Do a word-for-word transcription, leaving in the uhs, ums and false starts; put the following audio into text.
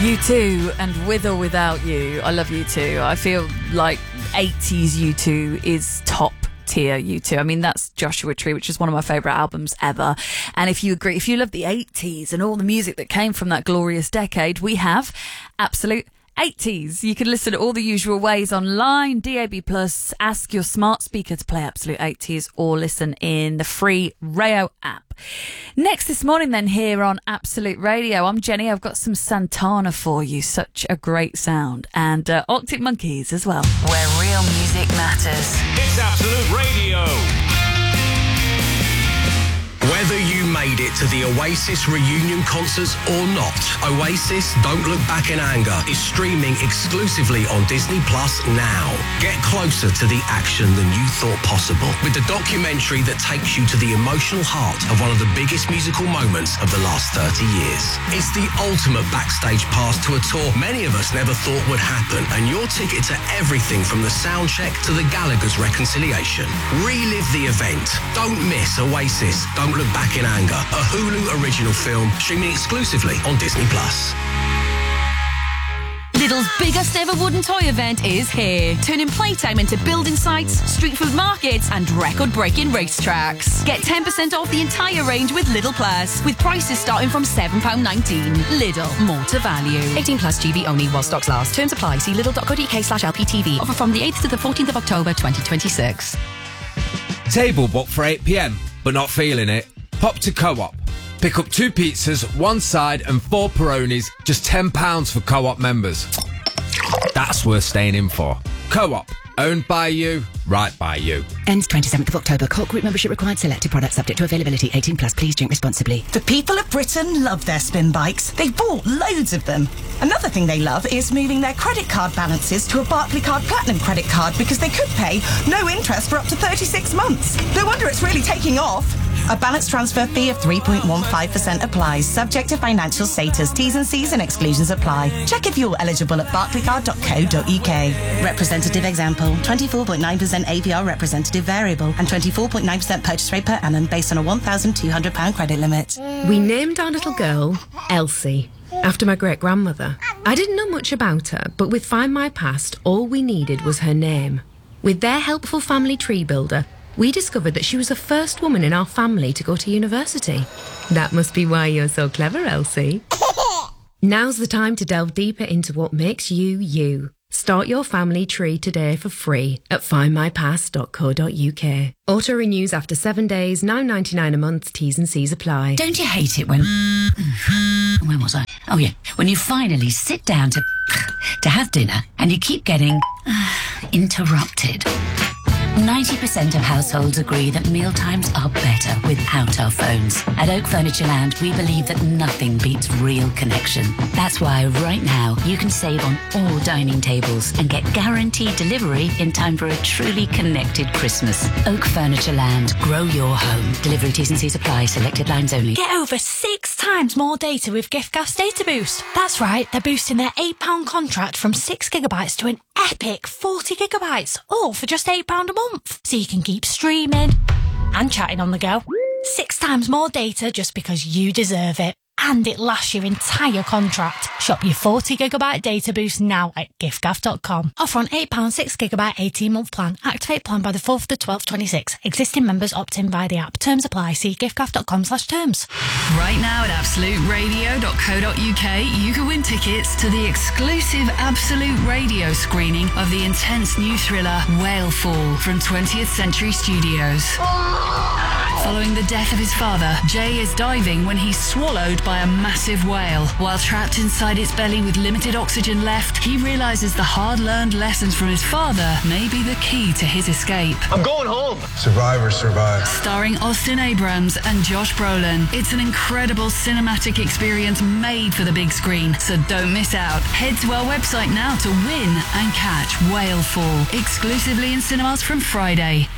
U two and With or Without You. I love U two. I feel like eighties U two is top tier U two. I mean, that's Joshua Tree, which is one of my favourite albums ever. And if you agree, if you love the eighties and all the music that came from that glorious decade, we have Absolute eighties. You can listen to all the usual ways online, D A B plus, ask your smart speaker to play Absolute eighties, or listen in the free Rayo app. Next this morning then, here on Absolute Radio, I'm Jenny. I've got some Santana for you, such a great sound, and uh, Arctic Monkeys as well. Where real music matters. It's Absolute Radio. Whether you made it to the Oasis reunion concerts or not, Oasis Don't Look Back in Anger is streaming exclusively on Disney Plus now. Get closer to the action than you thought possible with the documentary that takes you to the emotional heart of one of the biggest musical moments of the last thirty years. It's the ultimate backstage pass to a tour many of us never thought would happen, and your ticket to everything from the sound check to the Gallagher's reconciliation. Relive the event. Don't miss Oasis Don't Look Back in Anger, a Hulu original film streaming exclusively on Disney plus. Lidl's biggest ever wooden toy event is here, turning playtime into building sites, street food markets and record-breaking racetracks. Get ten percent off the entire range with Lidl Plus, with prices starting from seven pounds nineteen. Lidl, more to value. eighteen plus G B only while stocks last. Terms apply. See lidl.co.uk slash LPTV. Offer from the eighth to the fourteenth of October twenty twenty-six. Table booked for eight p.m, but not feeling it? Pop to Co-op. Pick up two pizzas, one side and four Peronis, just ten pounds for Co-op members. That's worth staying in for. Co-op. Owned by you, right by you. Ends twenty-seventh of October. Co-op group membership required. Selected products subject to availability. eighteen plus. Please drink responsibly. The people of Britain love their spin bikes. They've bought loads of them. Another thing they love is moving their credit card balances to a Barclaycard Platinum credit card because they could pay no interest for up to thirty-six months. No wonder it's really taking off. A balance transfer fee of three point one five percent applies, subject to financial status. T's and C's and exclusions apply. Check if you're eligible at barclaycard dot co dot uk. Representative example, twenty-four point nine percent A P R representative variable and twenty-four point nine percent purchase rate per annum based on a one thousand two hundred pounds credit limit. We named our little girl Elsie, after my great-grandmother. I didn't know much about her, but with Find My Past, all we needed was her name. With their helpful family tree builder, we discovered that she was the first woman in our family to go to university. That must be why you're so clever, Elsie. Now's the time to delve deeper into what makes you, you. Start your family tree today for free at find my past dot co dot uk. Auto renews after seven days, nine ninety-nine a month, T's and C's apply. Don't you hate it when... When was I? Oh, yeah. When you finally sit down to... to have dinner and you keep getting... interrupted. ninety percent of households agree that mealtimes are better without our phones. At Oak Furniture Land, we believe that nothing beats real connection. That's why right now you can save on all dining tables and get guaranteed delivery in time for a truly connected Christmas. Oak Furniture Land, grow your home. Delivery T's and C's apply, selected lines only. Get over six times more data with giffgaff's Data Boost. That's right, they're boosting their eight pounds contract from six gigabytes to an epic forty gigabytes, all for just eight pounds a month. So you can keep streaming and chatting on the go. Six times more data just because you deserve it. And it lasts your entire contract. Shop your forty gigabyte data boost now at giffgaff dot com. Offer on eight pounds six gigabyte eighteen month plan. Activate plan by the fourth of the twelfth twenty-six. Existing members opt in via the app. Terms apply. See giffgaff dot com slash terms. Right now at absolute radio dot co dot uk, you can win tickets to the exclusive Absolute Radio screening of the intense new thriller Whalefall from twentieth Century Studios. Following the death of his father, Jay is diving when he's swallowed by a massive whale. While trapped inside its belly with limited oxygen left, he realises the hard-learned lessons from his father may be the key to his escape. I'm going home. Survivors survive. Starring Austin Abrams and Josh Brolin, it's an incredible cinematic experience made for the big screen, so don't miss out. Head to our website now to win and catch Whalefall, exclusively in cinemas from Friday.